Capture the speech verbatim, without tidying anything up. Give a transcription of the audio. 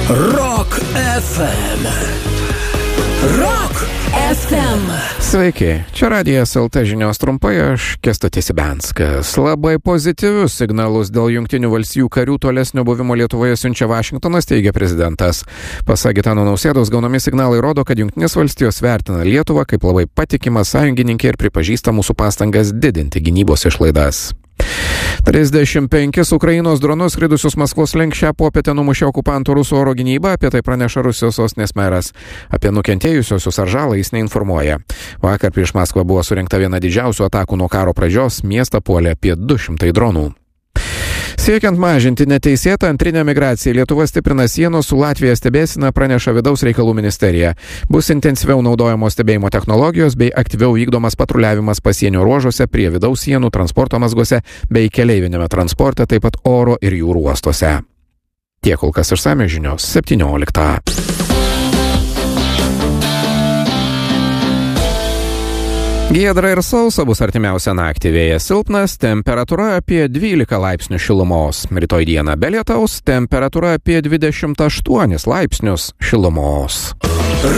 Rock ef em. Rock ef em. Sveiki, čia Radijas el te žinios trumpai, aš Kęstutis Ibenskas. Labai pozityvius signalus dėl Jungtinių valstijų karių tolesnio buvimo Lietuvoje siunčia Vašingtonas, teigia prezidentas. Pasak Gitano Nausėdos, gaunami signalai rodo, kad Jungtinės valstijos vertina Lietuvą kaip labai patikimą sąjungininkę ir pripažįsta mūsų pastangas didinti gynybos išlaidas. trisdešimt penkis Ukrainos dronus skridusius Maskvos link šią popietę numušė okupantų Rusų oro gynyba, apie tai praneša Rusijos sostinės meras. Apie nukentėjusiosius ar žalą jis neinformuoja. Vakar prieš Maskvą buvo surinkta viena didžiausių atakų nuo karo pradžios, miestą puolė apie du šimtai dronų. Siekiant mažinti neteisėtą antrinę migraciją, Lietuva stiprina sienos su Latvija stebėsina, praneša Vidaus reikalų ministerija. Bus intensyviau naudojamos stebėjimo technologijos bei aktyviau vykdomas patruliavimas pasienio ruožuose, prie vidaus sienų, transporto mazguose bei keleivinėme transporte, taip pat oro ir jūrų uostuose. Tiek kol kas išsamios žinios septynioliktą. Giedra ir sausa bus artimiausią naktį, vėjas silpnas, temperatūra apie dvylika laipsnių šilumos. Rytoj dieną be lietaus, temperatūra apie dvidešimt aštuonis laipsnius šilumos.